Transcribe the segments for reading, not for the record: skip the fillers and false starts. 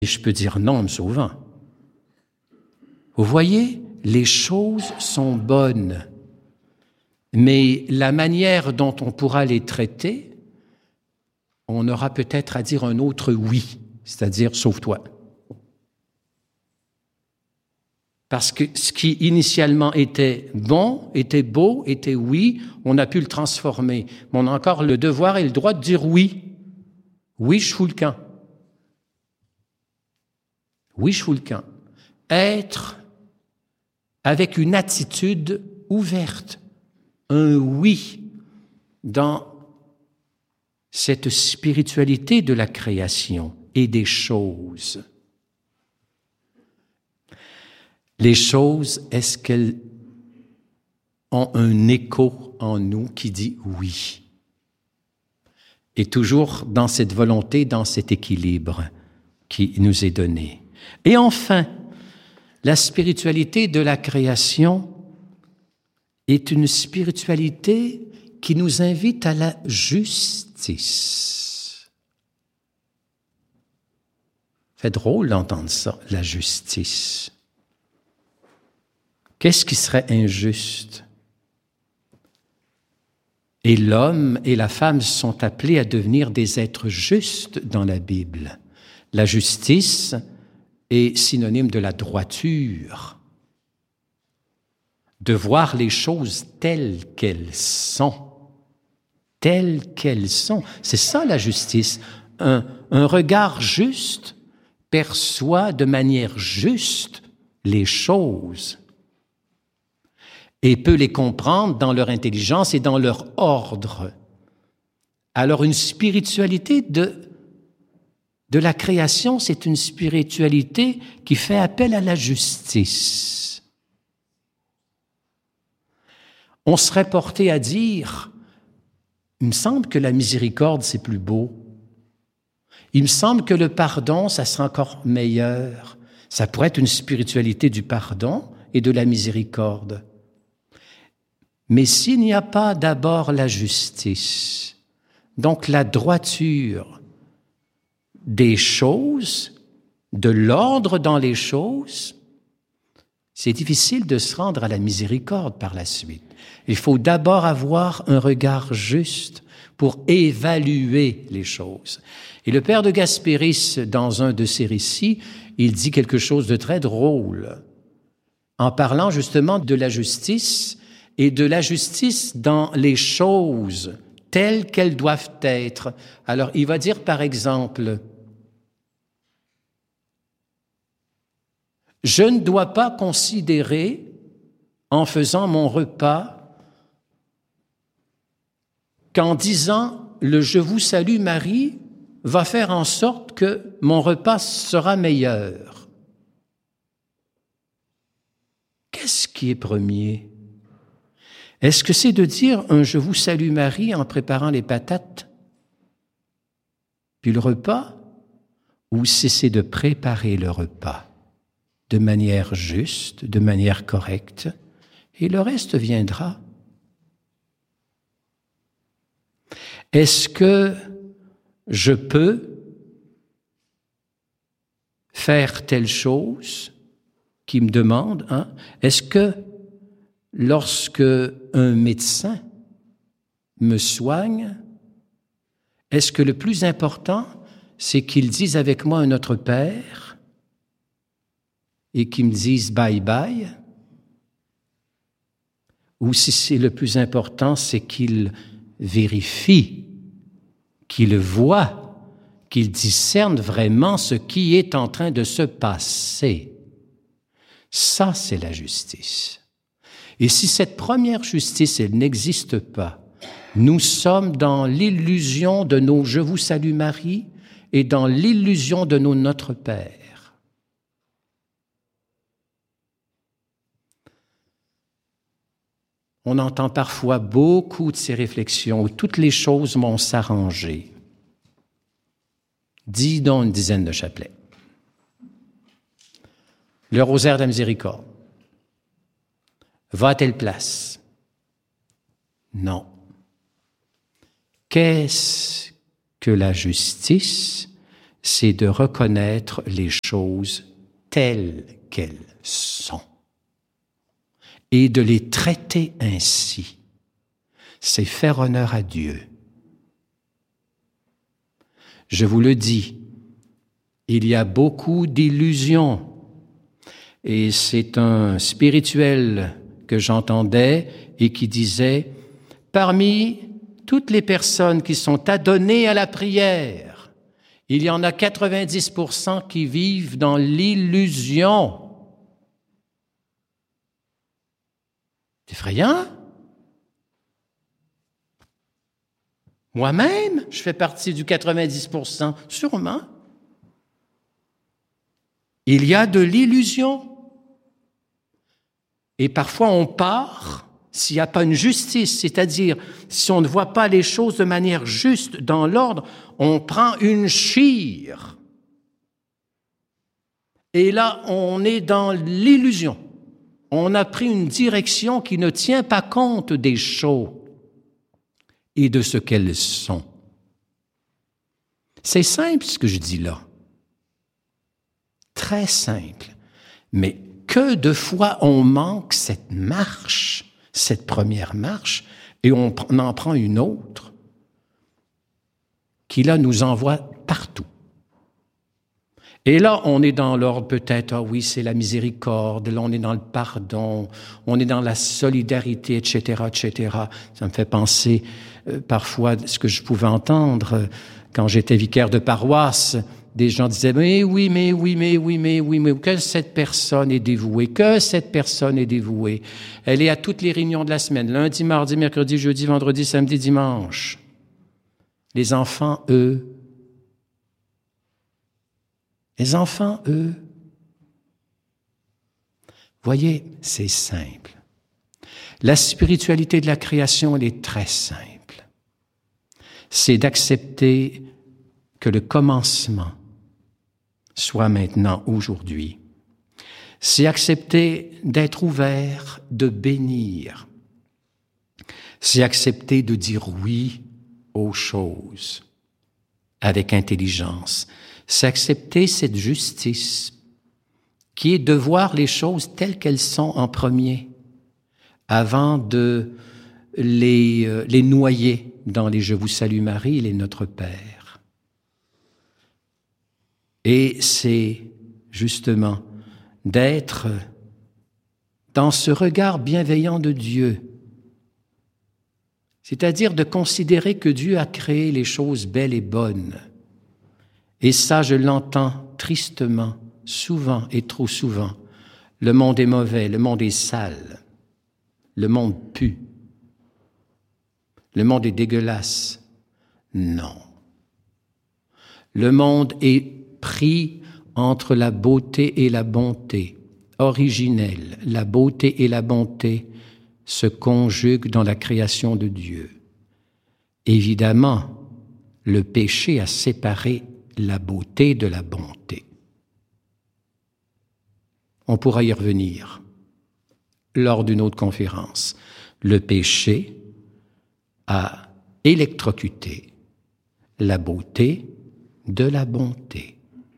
Et je peux dire non en me sauvant. Vous voyez, les choses sont bonnes, mais la manière dont on pourra les traiter, on aura peut-être à dire un autre oui, c'est-à-dire sauve-toi. Parce que ce qui initialement était bon, était beau, était oui, on a pu le transformer. Mais on a encore le devoir et le droit de dire oui. Oui, je fous le camp. Oui, je fous le camp. Être avec une attitude ouverte, un oui dans cette spiritualité de la création et des choses. Les choses, est-ce qu'elles ont un écho en nous qui dit oui? Et toujours dans cette volonté, dans cet équilibre qui nous est donné. Et enfin, la spiritualité de la création est une spiritualité qui nous invite à la justice. C'est drôle d'entendre ça, la justice. Qu'est-ce qui serait injuste? Et l'homme et la femme sont appelés à devenir des êtres justes dans la Bible. La justice est synonyme de la droiture, de voir les choses telles qu'elles sont. Telles qu'elles sont. C'est ça la justice. Un regard juste perçoit de manière juste les choses et peut les comprendre dans leur intelligence et dans leur ordre. Alors une spiritualité de la création, c'est une spiritualité qui fait appel à la justice. On serait porté à dire, il me semble que la miséricorde, c'est plus beau. Il me semble que le pardon, ça sera encore meilleur. Ça pourrait être une spiritualité du pardon et de la miséricorde. Mais s'il n'y a pas d'abord la justice, donc la droiture des choses, de l'ordre dans les choses, c'est difficile de se rendre à la miséricorde par la suite. Il faut d'abord avoir un regard juste pour évaluer les choses. Et le père de Gaspéris, dans un de ses récits, il dit quelque chose de très drôle, en parlant justement de la justice et de la justice dans les choses telles qu'elles doivent être. Alors, il va dire par exemple, je ne dois pas considérer, en faisant mon repas, qu'en disant « Je vous salue Marie », va faire en sorte que mon repas sera meilleur. Qu'est-ce qui est premier? Est-ce que c'est de dire un « Je vous salue Marie » en préparant les patates, puis le repas, ou c'est de préparer le repas de manière juste, de manière correcte, et le reste viendra? Est-ce que je peux faire telle chose qui me demande? Est-ce que lorsque un médecin me soigne, est-ce que le plus important, c'est qu'il dise avec moi un Notre Père et qu'il me dise bye bye? Ou si c'est le plus important, c'est qu'il vérifie, qu'il voit, qu'il discerne vraiment ce qui est en train de se passer. Ça, c'est la justice. Et si cette première justice, elle n'existe pas, nous sommes dans l'illusion de nos « Je vous salue Marie » et dans l'illusion de nos « Notre Père ». On entend parfois beaucoup de ces réflexions où toutes les choses vont s'arranger. Dis donc une dizaine de chapelets. Le rosaire de la miséricorde. Va à telle place. Non. Qu'est-ce que la justice c'est de reconnaître les choses telles qu'elles sont et de les traiter ainsi. C'est faire honneur à Dieu. Je vous le dis, il y a beaucoup d'illusions et c'est un spirituel que j'entendais et qui disait « Parmi toutes les personnes qui sont adonnées à la prière, il y en a 90% qui vivent dans l'illusion. » C'est effrayant. Moi-même, je fais partie du 90%, sûrement. Il y a de l'illusion. Et parfois, on part, s'il n'y a pas une justice, c'est-à-dire si on ne voit pas les choses de manière juste, dans l'ordre, on prend une chire. Et là, on est dans l'illusion. On a pris une direction qui ne tient pas compte des choses et de ce qu'elles sont. C'est simple ce que je dis là. Très simple. Mais que de fois on manque cette marche, cette première marche, et on en prend une autre qui là nous envoie partout. Et là, on est dans l'ordre peut-être, ah oui, c'est la miséricorde, là on est dans le pardon, on est dans la solidarité, etc., etc. Ça me fait penser parfois ce que je pouvais entendre quand j'étais vicaire de paroisse. Des gens disaient, mais oui, que cette personne est dévouée, que cette personne est dévouée. Elle est à toutes les réunions de la semaine, lundi, mardi, mercredi, jeudi, vendredi, samedi, dimanche. Les enfants, eux, voyez, c'est simple. La spiritualité de la création, elle est très simple. C'est d'accepter que le commencement soit maintenant, aujourd'hui. C'est accepter d'être ouvert, de bénir. C'est accepter de dire oui aux choses avec intelligence. C'est accepter cette justice qui est de voir les choses telles qu'elles sont en premier, avant de les noyer dans les « Je vous salue Marie » et les « Notre Père ». Et c'est justement d'être dans ce regard bienveillant de Dieu, c'est-à-dire de considérer que Dieu a créé les choses belles et bonnes. Et ça, je l'entends tristement, souvent et trop souvent. Le monde est mauvais, le monde est sale, le monde pue, le monde est dégueulasse. Non. Le monde est pris entre la beauté et la bonté, originelle. La beauté et la bonté se conjuguent dans la création de Dieu. Évidemment, le péché a séparé la beauté de la bonté. On pourra y revenir lors d'une autre conférence. Le péché a électrocuté la beauté de la bonté.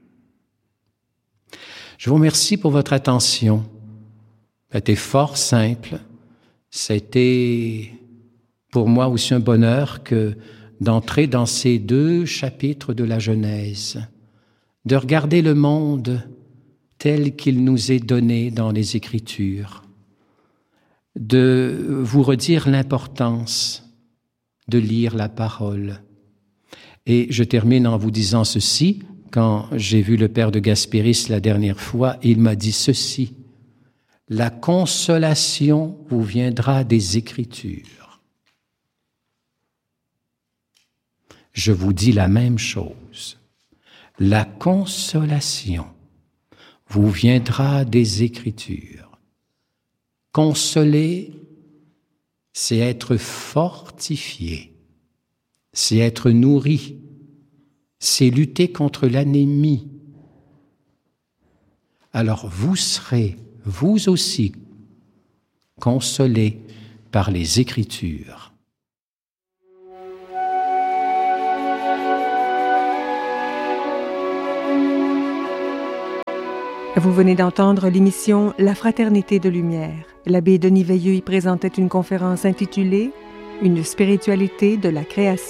Je vous remercie pour votre attention. C'était fort simple. C'était pour moi aussi un bonheur que d'entrer dans ces 2 chapitres de la Genèse, de regarder le monde tel qu'il nous est donné dans les Écritures, de vous redire l'importance de lire la parole. Et je termine en vous disant ceci. Quand j'ai vu le père de Gaspéris la dernière fois, il m'a dit ceci: la consolation vous viendra des Écritures. Je vous dis la même chose. La consolation vous viendra des Écritures. Consoler, c'est être fortifié, c'est être nourri, c'est lutter contre l'anémie. Alors vous serez, vous aussi, consolés par les Écritures. Vous venez d'entendre l'émission La Fraternité de Lumière. L'abbé Denis Veilleux y présentait une conférence intitulée « Une spiritualité de la création ».